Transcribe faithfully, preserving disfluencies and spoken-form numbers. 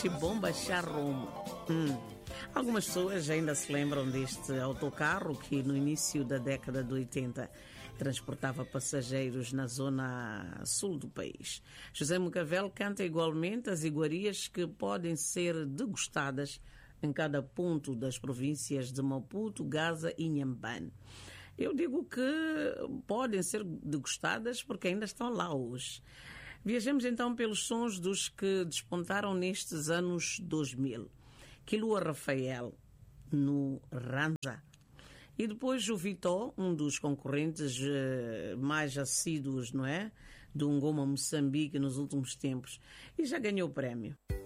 Chibomba Charrom. Hum. Algumas pessoas ainda se lembram deste autocarro que no início da década de oitenta transportava passageiros na zona sul do país. José Mucavel canta igualmente as iguarias que podem ser degustadas em cada ponto das províncias de Maputo, Gaza e Inhambane. Eu digo que podem ser degustadas porque ainda estão lá hoje. Viajemos então pelos sons dos que despontaram nestes anos dois mil. Quilua Rafael, no Ranza. E depois o Vitó, um dos concorrentes uh, mais assíduos, não é? Do Ngoma Moçambique nos últimos tempos. E já ganhou o prémio.